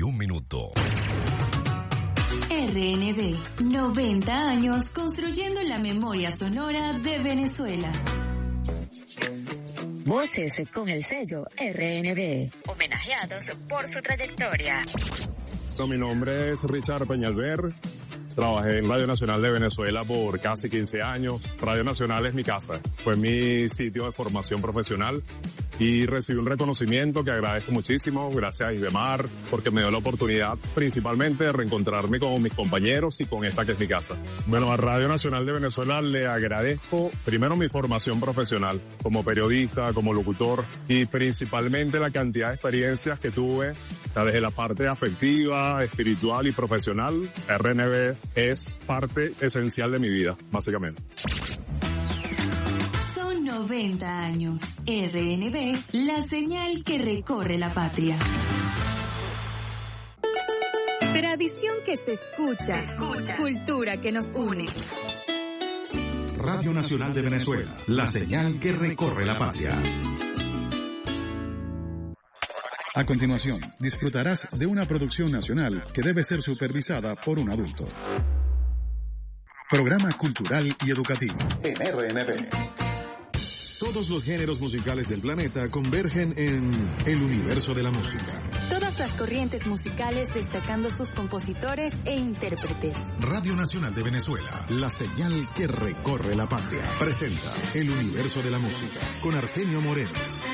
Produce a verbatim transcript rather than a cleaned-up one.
y un minuto. R N B, noventa años construyendo la memoria sonora de Venezuela. Voces con el sello R N B, homenajeados por su trayectoria. Mi nombre es Richard Peñalver. Trabajé en Radio Nacional de Venezuela por casi quince años. Radio Nacional es mi casa, fue mi sitio de formación profesional y recibí un reconocimiento que agradezco muchísimo, gracias a Isdemar, porque me dio la oportunidad principalmente de reencontrarme con mis compañeros y con esta que es mi casa. Bueno, a Radio Nacional de Venezuela le agradezco primero mi formación profesional como periodista, como locutor y principalmente la cantidad de experiencias que tuve desde la parte afectiva, espiritual y profesional. R N B es parte esencial de mi vida, básicamente. Son noventa años. R N B, la señal que recorre la patria. Tradición que se escucha, escucha. Cultura que nos une. Radio Nacional de Venezuela, la señal que recorre la patria. A continuación, disfrutarás de una producción nacional que debe ser supervisada por un adulto. Programa cultural y educativo en R N B. Todos los géneros musicales del planeta convergen en el universo de la música. Todas las corrientes musicales destacando sus compositores e intérpretes. Radio Nacional de Venezuela, la señal que recorre la patria. Presenta El universo de la música con Arsenio Moreno.